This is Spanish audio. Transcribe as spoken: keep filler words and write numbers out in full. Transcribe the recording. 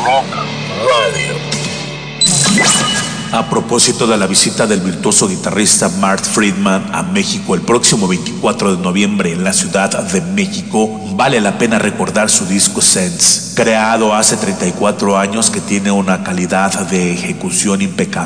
Rock Radio. A propósito de la visita del virtuoso guitarrista Mark Friedman a México el próximo veinticuatro de noviembre en la Ciudad de México, vale la pena recordar su disco Sense, creado hace treinta y cuatro años, que tiene una calidad de ejecución impecable.